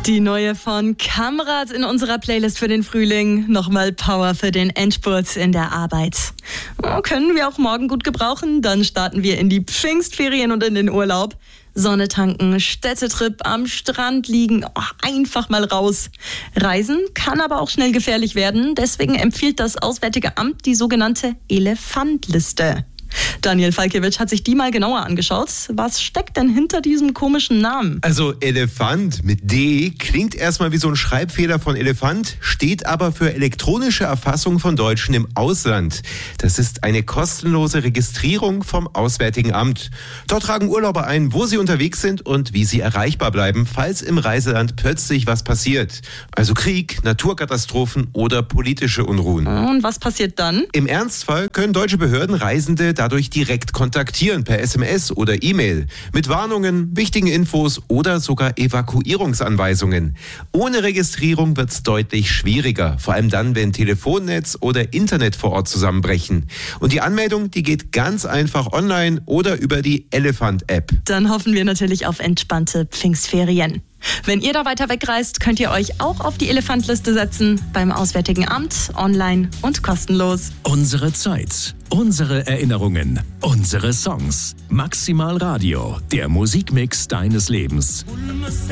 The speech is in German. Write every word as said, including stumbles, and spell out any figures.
Die neue von Kamrat in unserer Playlist für den Frühling. Nochmal Power für den Endspurt in der Arbeit. Oh, können wir auch morgen gut gebrauchen. Dann starten wir in die Pfingstferien und in den Urlaub. Sonne tanken, Städtetrip, am Strand liegen, oh, einfach mal raus. Reisen kann aber auch schnell gefährlich werden. Deswegen empfiehlt das Auswärtige Amt die sogenannte Elefantliste. Daniel Falkiewicz hat sich die mal genauer angeschaut. Was steckt denn hinter diesem komischen Namen? Also Elefant mit D klingt erstmal wie so ein Schreibfehler von Elefant, steht aber für elektronische Erfassung von Deutschen im Ausland. Das ist eine kostenlose Registrierung vom Auswärtigen Amt. Dort tragen Urlauber ein, wo sie unterwegs sind und wie sie erreichbar bleiben, falls im Reiseland plötzlich was passiert. Also Krieg, Naturkatastrophen oder politische Unruhen. Und was passiert dann? Im Ernstfall können deutsche Behörden Reisende dadurch direkt kontaktieren per S M S oder E-Mail mit Warnungen, wichtigen Infos oder sogar Evakuierungsanweisungen. Ohne Registrierung wird es deutlich schwieriger, vor allem dann, wenn Telefonnetz oder Internet vor Ort zusammenbrechen. Und die Anmeldung, die geht ganz einfach online oder über die Elefant-App. Dann hoffen wir natürlich auf entspannte Pfingstferien. Wenn ihr da weiter wegreist, könnt ihr euch auch auf die Elefantliste setzen, beim Auswärtigen Amt, online und kostenlos. Unsere Zeit, unsere Erinnerungen, unsere Songs. Maximal Radio, der Musikmix deines Lebens.